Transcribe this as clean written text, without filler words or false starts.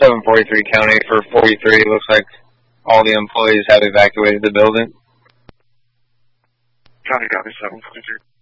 743 County for 43. Looks like all the employees have evacuated the building. County 743.